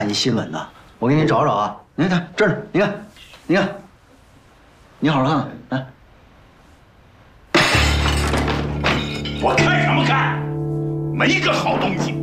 你新闻呢？我给你找找啊。你看这儿，你看，你看，你好好看看，来。 我看什么看？没个好东西。